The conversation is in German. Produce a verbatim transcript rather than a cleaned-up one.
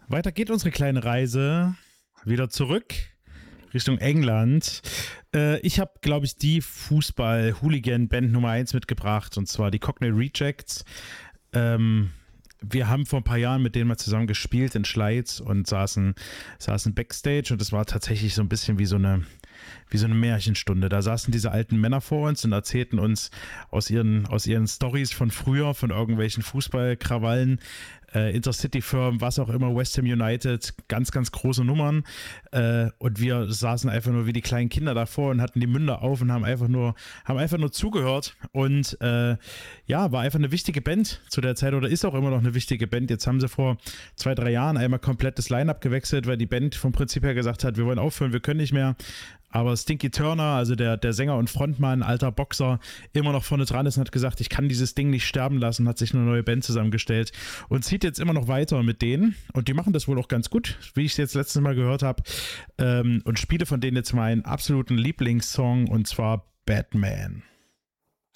Weiter geht unsere kleine Reise wieder zurück Richtung England. Äh, ich habe, glaube ich, die Fußball-Hooligan-Band Nummer eins mitgebracht, und zwar die Cockney Rejects. Ähm, wir haben vor ein paar Jahren mit denen mal zusammen gespielt in Schleiz und saßen, saßen Backstage, und das war tatsächlich so ein bisschen wie so eine wie so eine Märchenstunde. Da saßen diese alten Männer vor uns und erzählten uns aus ihren, aus ihren Storys von früher, von irgendwelchen Fußballkrawallen, äh, Intercity-Firmen, was auch immer, West Ham United, ganz, ganz große Nummern. Äh, und wir saßen einfach nur wie die kleinen Kinder davor und hatten die Münder auf und haben einfach nur, haben einfach nur zugehört. Und äh, ja, war einfach eine wichtige Band zu der Zeit, oder ist auch immer noch eine wichtige Band. Jetzt haben sie vor zwei, drei Jahren einmal komplett das Line-Up gewechselt, weil die Band vom Prinzip her gesagt hat, wir wollen aufhören, wir können nicht mehr. Aber Stinky Turner, also der, der Sänger und Frontmann, alter Boxer, immer noch vorne dran ist und hat gesagt, ich kann dieses Ding nicht sterben lassen, hat sich eine neue Band zusammengestellt und zieht jetzt immer noch weiter mit denen. Und die machen das wohl auch ganz gut, wie ich es jetzt letztes Mal gehört habe. Ähm, und spiele von denen jetzt meinen absoluten Lieblingssong, und zwar Batman.